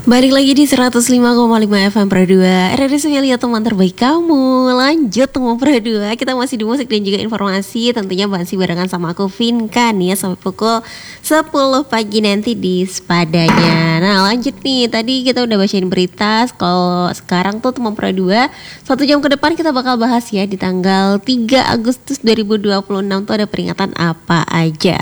Balik lagi di 105,5 FM Pro 2 RRI Sungai teman terbaik kamu. Lanjut teman Pro 2, kita masih di musik dan juga informasi. Tentunya masih barengan sama aku Vinka nih ya, sampai pukul 10 pagi nanti di Spadanya. Nah lanjut nih, tadi kita udah bacain berita. Kalau sekarang tuh teman Pro 2, 1 jam ke depan kita bakal bahas ya. Di tanggal 3 Agustus 2026 tuh ada peringatan apa aja.